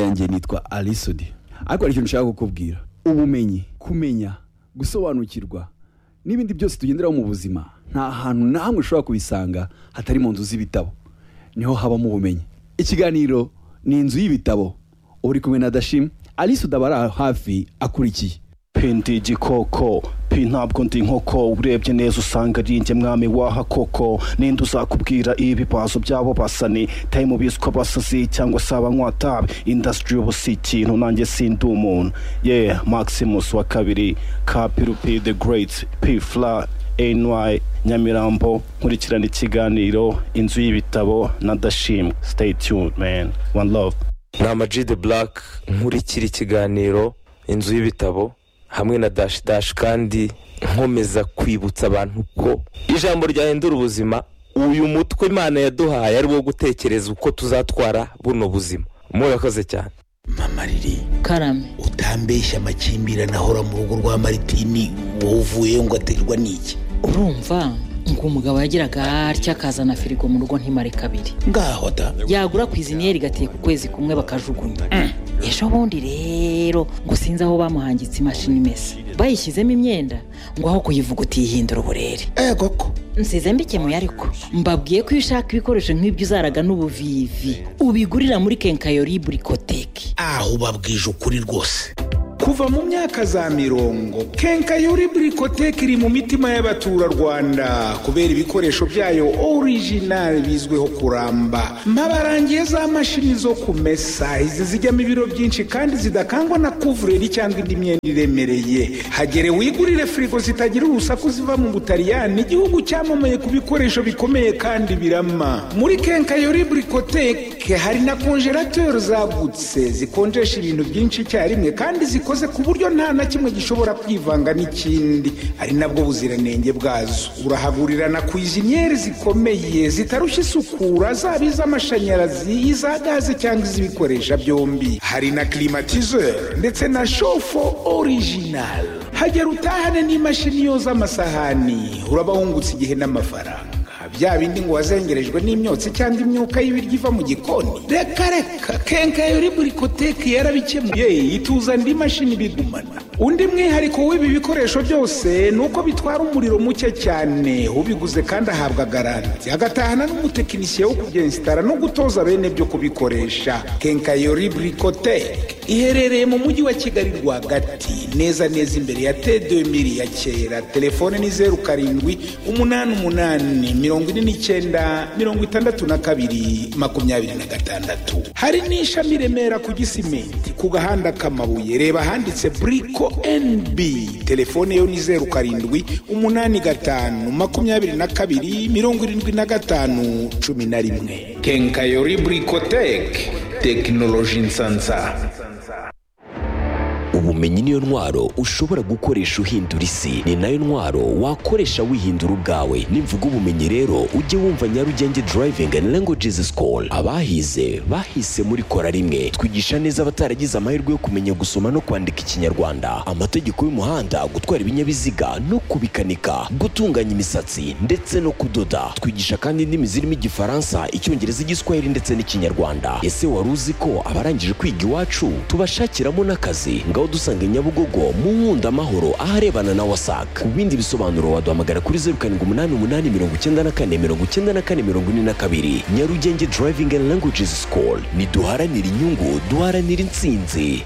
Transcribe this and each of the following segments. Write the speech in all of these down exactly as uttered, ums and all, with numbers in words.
yanjye nitwa Alisodi. Ariko hari ikintu nshaka kukubwira. Ubumenyi, kumenya, gusobanukirwa n'ibindi byose tugenderaho mu buzima, nta hantu na hamwe ushobora kubisanga hatari mu nzu z'ibitabo. Niho habamo ubumenyi. Ikiganiro ni inzu y'ibitabo. Uri kumwe na Dashim, Alisodi abara hafi akurikiye. Pindi gikoko pi ntabwo ndi nkoko urebye neza usanga ari njye mwami waha koko ninde uzakubwira ibibazo byabo basani time biswa basazi cyangwa saba nkwatabe industry ubusi ikintu nanjye sindi umuntu yeah Maximus wa kabiri Kapirupi the great P Fla N Y Nyamirambo nkurikirana ikiganiro inzu y'ibitabo na Dashim. Stay tuned man, one love. na Maji the Black nkurikira ikiganiro inzu y'ibitabo hamwe na dash dash kandi nkomeza kwibutsa abantu ko ijambo ryahindura ubuzima. Uyu mutwe Imana yaduhaye ari wo gutekereza uko tuzatwara buno buzima. Murakoze cyane. Mama Riri Karame, utambeshya amakimbirane ahora mu rugo rwa Maritini wovuye ngo aterwa n'iki? urumva ngo umugabo yagiraga atya akazana firigo mu rugo ntimare kabiri, ngaho da yagura ku iziniyeri gateye ku kwezi kumwe bakajugunya. mm. Ejo bundi rero ngo sinzi aho bamuhangitse imashini imesa, bayishyizemo imyenda ngo aho kuyivuga utihindura uburere. ego ko nsize mbikemuye, ariko mbabwiye ko iyo ushaka ibikoresho nk'ibyo uzaraga n'ubuvivi ubigurira muri Kenkayori Bricotech. aho ubabwije ukuri rwose. Kuva mu myaka za mirongo Kenkayori Bricotech iri mu mitima y'abaturarwanda kubera ibikoresho byayo original bizweho kuramba. Mpabarangiye za mashini zo kumesa, izi zijyamo ibiro byinshi kandi zidakangwa na kuvureri cyangwa indi myenda iremereye. Hagere wigurire frigo zitagira urusaku ziva mu Butaliyani, igihugu cyamamaye ku bikoresho bikomeye kandi birama. Muri Kenkayori Bricotech hari na congelateur zagutse zikonjesha ibintu byinshi cyarimwe kandi zikoze ku buryo nta na kimwe gishobora kwivanga n'ikindi, ari nabwo buziranenge bwazo. Urahagurira na cuisiniere zikomeye zitarushya isukura, zaba iz'amashanyarazi, iza gaze cyangwa iz'ibikoresha byombi. Hari na climatiseur ndetse na chauffe original. Hagera utahane n'imashini yoza amasahani, urabahungutse igihe n'amafaranga. Bya bindi ngo wazengerejwe n'imyotsi cyangwa imyuka y'ibiryo iva mu gikoni. Reka reka Kenkayori Bricotech yarabikemuye ituza ndi mashini bigumana. Undi mwihariko w'ibi bikoresho byose nuko bitwara umuriro muke cyane, ubiguze kandi ahabwa garanti, agatahana n'umutekinisiye wo kubyinstara no gutoza bene byo kubikoresha. Kenkayori Bricotech iherereye mu mujyi wa Kigali rwagati, neza neza imbere ya T deux mille ya kera. Telefone ni zero karindwi umunani umunani mirongo ine n'icyenda mirongo itandatu na kabiri makumyabiri na gatandatu. Hari n'ishami Remera ku Gisimenti ku gahanda k'amabuye, reba handitse Brico N B. Telefone yo ni zero karindwi umunani gatanu makumyabiri na kabiri mirongo irindwi na gatanu cumi na rimwe. Kenkayori Bricotech, teknoloji nsanza. Ubumenyi niyo ntwaro ushobora gukoresha uhindura isi, ni nayo ntwaro wakoresha wihindura ubwawe. Nimvuga ubumenyi rero ujye wumva Nyarugenge Driving and Languages School. Abahize bahise muri kora rimwe, twigisha neza abataragize amahirwe yo kumenya gusoma no kwandika ikinyarwanda, amategeko y'umuhanda, gutwara ibinyabiziga no kubikanika, gutunganya imisatsi ndetse no kudoda. Twigisha kandi indimi zirimo Igifaransa, Icyongereza, Igiswahili ndetse n'ikinyarwanda. Ese wari uzi ko abarangije kwiga iwacu tubashakiramo n'akazi? Ngaho dusanga Nyabugogo mu Nkunda Amahoro aharebana na Wasac. Ku bindi bisobanuro waduhamagara kuri zero karindwi umunani umunani mirongo icyenda na kane mirongo icyenda na kane mirongo ine na kabiri. Nyarugenge Driving and Languages School, ni duharanira inyungu, duharanira intsinzi.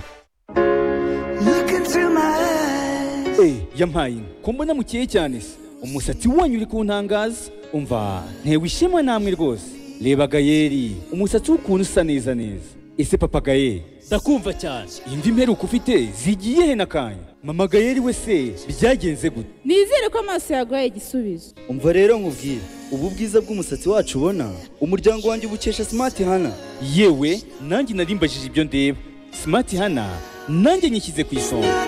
Eh, yampaye ko mbona mukeye cyane se, umusatsi wanyu uri kuntangaza. Umva ntewe ishema namwe rwose. Reba Gayeri, umusatsi w'ukuntu usa neza neza. Ese papa Gayeri ndakumva cyane, imvi mperuka ufite zigiye he nakanya? Mama Gayeri we se byagenze gute? Nizere ko amaso yaguhaye igisubizo. Umva rero nkubwire, ubu bwiza bw'umusatsi wacu ubona umuryango wanjye ubukesha Smart Hana. Yewe nanjye narimbajije ibyo ndeba. Smart Hana nanjye nyishyize ku isonga.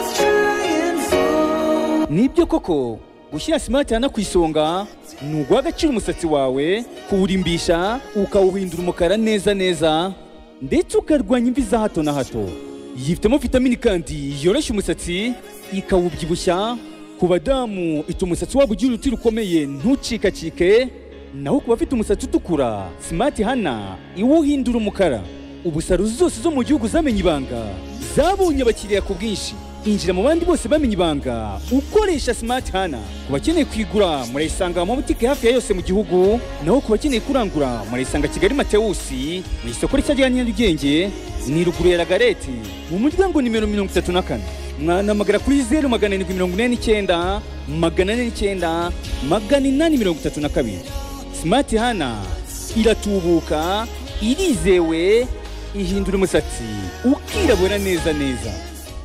Nibyo koko gushyira Smart Hana ku isonga ni uguha agaciro umusatsi wawe, kuwurimbisha ukawuhindura umukara neza neza, ndetse ukarwanya imvi za hato na hato. Yifitemo vitamini kandi yoroshya umusatsi ikawubyibushya. Ku badamu ituma umusatsi wabo ugira uruti rukomeye ntucikacike, naho ku bafite umusatsi utukura Smart Hana iwuhindura umukara. ubu salo zose zo mu gihugu zamenye ibanga zabonye abakiriya ku bwinshi. Injira mu bandi bose bamenye ibanga ukoresha Smart Hana. Ku bakeneye kwigura murayisanga mu mabutike hafi ya yose mu gihugu, naho ku bakeneye kurangura murayisanga Kigali Matewusi mu isoko rishya rya Nyarugenge ni ruguru ya Lagareti mu muryango nimero mirongo itatu na kane. Mwanamagara kuri zeru magana arindwi mirongo ine n'icyenda magana ane n'icyenda magana inani mirongo itatu na kabiri. Smart Hana iratubuka, irizewe, ihindura umusatsi ukirabura neza neza.